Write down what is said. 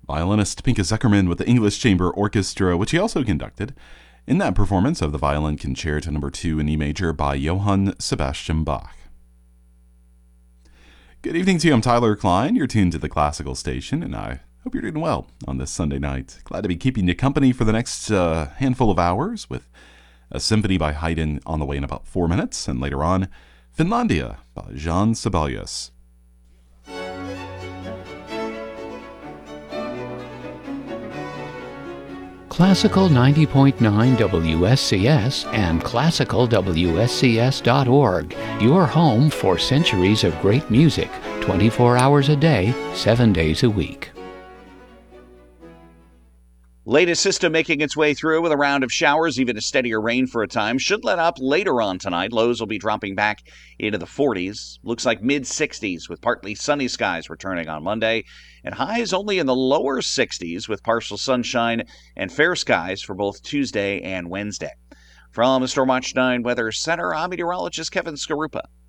violinist Pinka Zuckerman with the English Chamber Orchestra, which he also conducted in that performance of the Violin Concerto No. 2 in E major by Johann Sebastian Bach. Good evening to you. I'm Tyler Klein. You're tuned to the Classical Station, and I hope you're doing well on this Sunday night. Glad to be keeping you company for the next handful of hours with a symphony by Haydn on the way in about 4 minutes, and later on, Finlandia by Jean Sibelius. Classical 90.9 WSCS and classicalwscs.org, your home for centuries of great music, 24 hours a day, 7 days a week. Latest system making its way through with a round of showers, even a steadier rain for a time. Should let up later on tonight. Lows will be dropping back into the 40s. Looks like mid-60s with partly sunny skies returning on Monday. And highs only in the lower 60s with partial sunshine and fair skies for both Tuesday and Wednesday. From the Stormwatch 9 Weather Center, I'm meteorologist Kevin Skarupa.